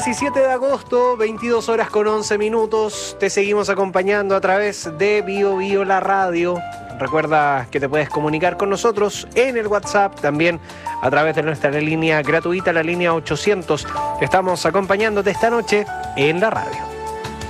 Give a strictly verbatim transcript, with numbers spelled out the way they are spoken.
diecisiete de agosto, veintidós horas con once minutos. Te seguimos acompañando a través de Bio Bio la radio. Recuerda que te puedes comunicar con nosotros en el WhatsApp, también a través de nuestra línea gratuita, la línea ochocientos. Estamos acompañándote esta noche en la radio.